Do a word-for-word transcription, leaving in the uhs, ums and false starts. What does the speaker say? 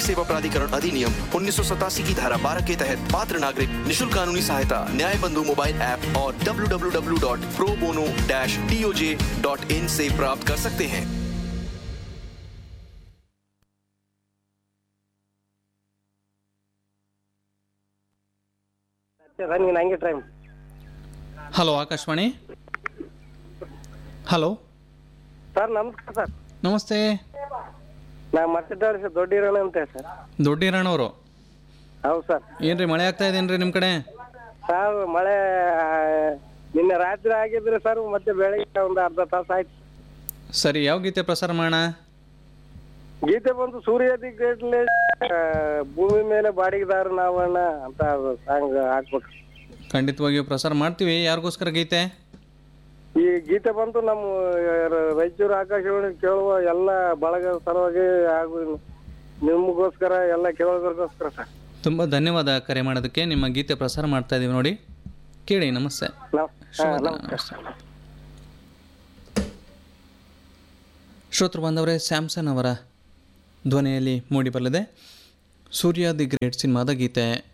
सेवा प्राधिकरण अधिनियम उन्नीस सौ सतासी की धारा बारह के तहत पात्र नागरिक निशुल्क कानूनी सहायता न्याय बंधु मोबाइल ऐप और W W W dot pro bono dash D O J dot in से प्राप्त कर सकते हैं। ಹಲೋ ಆಕಾಶವಾಣಿ. ಹಲೋ ಸರ್ ನಮಸ್ಕಾರ ಸರ್. ನಮಸ್ತೆ. ನಾ ಮತ್ತಿದ್ದಾರೆ ಸರ್ ದೊಡ್ಡಿರಣ ಅಂತ ಸರ್. ದೊಡ್ಡಿರಣ್ಣವರು. ಹೌದು ಸರ್. ಏನ್ರಿ ಮಳೆ ಆಗ್ತಾ ಇದೇನ್ರಿ ನಿಮ್ಮ ಕಡೆ? ಸರ್ ಮಳೆ ನಿನ್ನೆ ರಾತ್ರಿ ಆಗಿದ್ರೆ ಸರ್, ಮತ್ತೆ ಬೆಳಗ್ಗೆ ಒಂದು ಅರ್ಧ ತಾಸು ಆಯ್ತು. ಸರಿ, ಯಾವ ಗೀತೆ ಪ್ರಸಾರ ಮಾಡೋಣ? ಗೀತೆ ಬಂದು ಸೂರ್ಯದಿ ಗೇಟ್ಲೆ ಭೂಮಿ ಮೇಲೆ ಬಾಡಿಗೆದಾರ ನಾವಣ್ಣ ಅಂತ ಸಾಂಗ್ ಹಾಕ್ಬೇಕು. ಖಂಡಿತವಾಗಿಯೂ ಪ್ರಸಾರ ಮಾಡ್ತೀವಿ. ಯಾರಿಗೋಸ್ಕರ ಗೀತೆ? ಈ ಗೀತೆ ಬಂದು ನಮ್ಮ ರಾಯಚೂರು ಆಕಾಶವಾಣಿ ಕೇಳುವ ಎಲ್ಲ ಬಳಗ ಸಲುವಾಗಿ ಹಾಗೂ ನಿಮಗೋಸ್ಕರ ಎಲ್ಲ ಕೇಳೋದಕ್ಕೋಸ್ಕರ ಸರ್. ತುಂಬ ಧನ್ಯವಾದ ಕರೆ ಮಾಡೋದಕ್ಕೆ. ನಿಮ್ಮ ಗೀತೆ ಪ್ರಸಾರ ಮಾಡ್ತಾ ಇದೀವಿ ನೋಡಿ, ಕೇಳಿ. ನಮಸ್ತೆ. ಶ್ರೋತೃ ಬಾಂಧವರೇ, ಸ್ಯಾಮ್ಸನ್ ಅವರ ಧ್ವನಿಯಲ್ಲಿ ಮೂಡಿ ಬರಲಿದೆ ಸೂರ್ಯ ದಿ ಗ್ರೇಟ್ ಸಿನಿಮಾದ ಗೀತೆ.